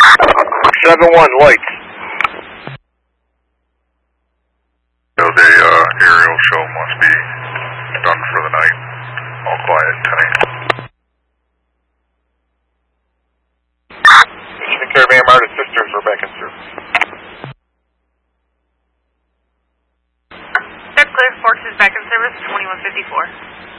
7-1 lights. So the aerial show must be done for the night. All quiet, 10 Eastern Caribbean Marta Sisters, we're back in service. That's clear. Forks is back in service, 2154.